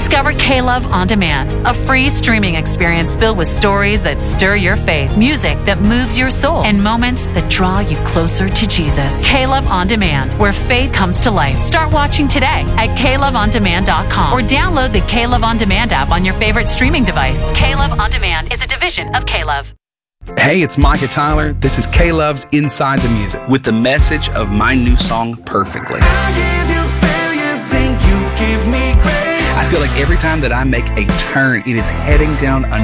Discover K-Love On Demand, a free streaming experience filled with stories that stir your faith, music that moves your soul, and moments that draw you closer to Jesus. K-Love On Demand, where faith comes to life. Start watching today at KLoveOnDemand.com or download the K-Love On Demand app on your favorite streaming device. K-Love On Demand is a division of K-Love. Hey, it's Micah Tyler. This is K-Love's Inside the Music with the message of my new song, Perfectly. I feel like every time that I make a turn, it is heading down a